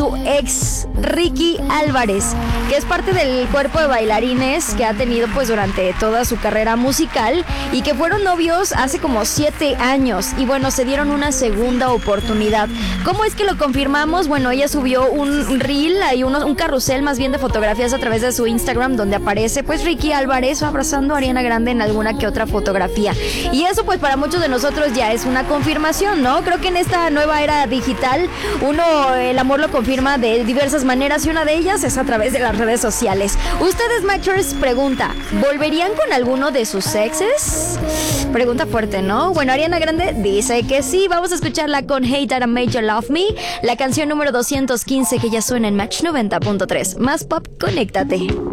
su ex Ricky Álvarez, que es parte del cuerpo de bailarines que ha tenido pues durante toda su carrera musical y que fueron novios hace como 7 años y bueno, se dieron una segunda oportunidad. ¿Cómo es que lo confirmamos? Bueno, ella subió un reel, hay un carrusel más bien de fotografías a través de su Instagram donde aparece pues Ricky Álvarez abrazando a Ariana Grande en alguna que otra fotografía. Y eso pues para muchos de nosotros ya es una confirmación, ¿no? Creo que en esta nueva era digital el amor lo confirma de diversas maneras y una de ellas es a través de las redes sociales. Ustedes, Matchers, pregunta, ¿volverían con alguno de sus exes? Pregunta fuerte, ¿no? Bueno, Ariana Grande dice que sí. Vamos a escucharla con Hate That I Made You Love Me, la canción número 215 que ya suena en Match 90.3. Más pop, conéctate.